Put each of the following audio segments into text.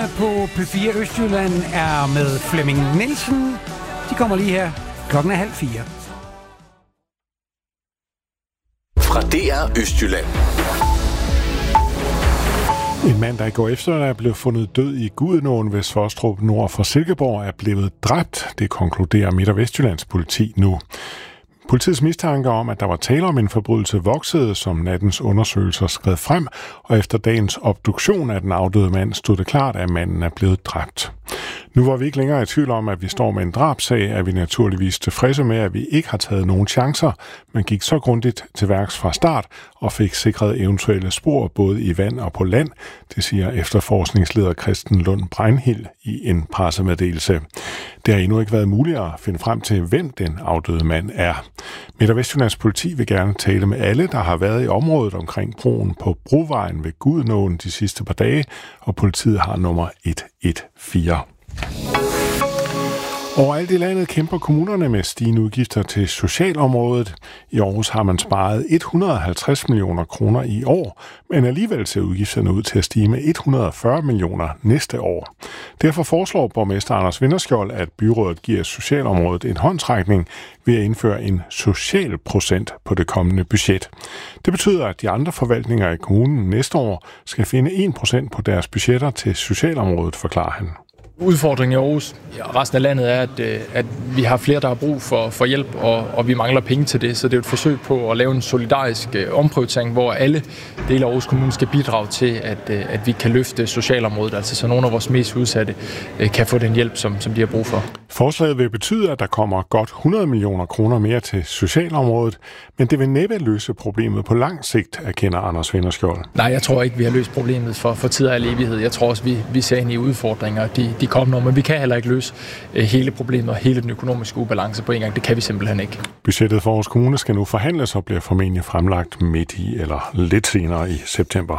Nyhederne på P4 Østjylland er med Flemming Nielsen. De kommer lige her. 3:30. Fra DR Østjylland. En mand, der i går eftermiddag er blevet fundet død i Gudenåen ved Svostrup nord for Silkeborg, er blevet dræbt. Det konkluderer Midt- og Vestjyllands politi nu. Politiets mistanke om, at der var tale om en forbrydelse, voksede, som nattens undersøgelser skred frem, og efter dagens obduktion af den afdøde mand stod det klart, at manden er blevet dræbt. Nu hvor vi ikke længere i tvivl om, at vi står med en drabsag, er vi naturligvis tilfredse med, at vi ikke har taget nogen chancer, men gik så grundigt til værks fra start og fik sikret eventuelle spor både i vand og på land, det siger efterforskningsleder Christen Lund Breinhild i en pressemeddelelse. Det har endnu ikke været muligt at finde frem til, hvem den afdøde mand er. Midt- og Vestjyllands politi vil gerne tale med alle, der har været i området omkring broen på Brovejen ved Gudenåen de sidste par dage, og politiet har nummer 114. Overalt i landet kæmper kommunerne med stigende udgifter til socialområdet. I Aarhus har man sparet 150 millioner kroner i år, men alligevel ser udgifterne ud til at stige med 140 millioner næste år. Derfor foreslår borgmester Anders Vinterskjold, at byrådet giver socialområdet en håndsrækning ved at indføre en social procent på det kommende budget. Det betyder, at de andre forvaltninger i kommunen næste år skal finde 1% på deres budgetter til socialområdet, forklarer han. Udfordringen i Aarhus og resten af landet er, at vi har flere, der har brug for hjælp, og vi mangler penge til det. Så det er et forsøg på at lave en solidarisk omprioritering, hvor alle dele af Aarhus Kommune skal bidrage til, at vi kan løfte socialområdet, altså så nogle af vores mest udsatte kan få den hjælp, som de har brug for. Forslaget vil betyde, at der kommer godt 100 millioner kroner mere til socialområdet, men det vil næppe løse problemet på lang sigt, erkender Anders Vinterskjold. Nej, jeg tror ikke, vi har løst problemet for tid og evighed. Jeg tror også, vi ser ind i udfordringer, de kommer, men vi kan heller ikke løse hele problemet og hele den økonomiske ubalance på en gang. Det kan vi simpelthen ikke. Budgettet for Aarhus Kommune skal nu forhandles og bliver formentlig fremlagt midt i eller lidt senere i september.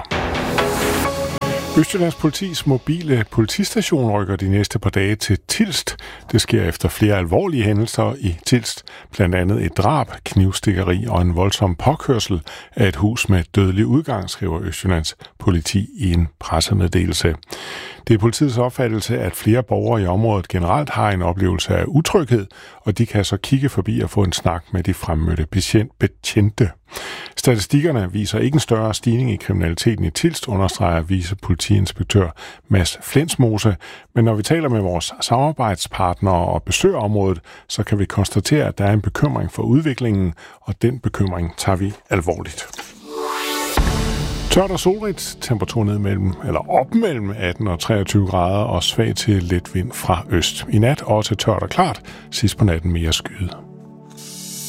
Østjyllands politis mobile politistation rykker de næste par dage til Tilst. Det sker efter flere alvorlige hændelser i Tilst, blandt andet et drab, knivstikkeri og en voldsom påkørsel af et hus med dødelig udgang, skriver Østjyllands politi i en pressemeddelelse. Det er politiets opfattelse, at flere borgere i området generelt har en oplevelse af utryghed, og de kan så kigge forbi og få en snak med de fremmødte betjente. Statistikkerne viser ikke en større stigning i kriminaliteten i Tilst, understreger vicepolitiinspektør Mads Flensmose. Men når vi taler med vores samarbejdspartnere og besøger området, så kan vi konstatere, at der er en bekymring for udviklingen, og den bekymring tager vi alvorligt. Tørt og solrigt, temperatur ned op mellem 18 og 23 grader og svag til let vind fra øst. I nat også tørt og klart, sidst på natten mere skyet.